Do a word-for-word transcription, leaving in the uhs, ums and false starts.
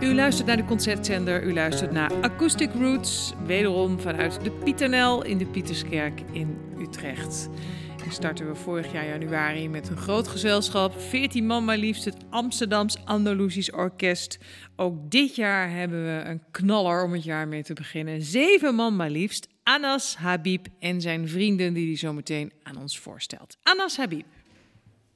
U luistert naar de Concertzender, u luistert naar Acoustic Roots, wederom vanuit de Pieternel in de Pieterskerk in Utrecht. En starten we vorig jaar januari met een groot gezelschap, veertien man maar liefst, het Amsterdams Andalusisch Orkest. Ook dit jaar hebben we een knaller om het jaar mee te beginnen. Zeven man maar liefst, Anas Habib en zijn vrienden die hij zo meteen aan ons voorstelt. Anas Habib.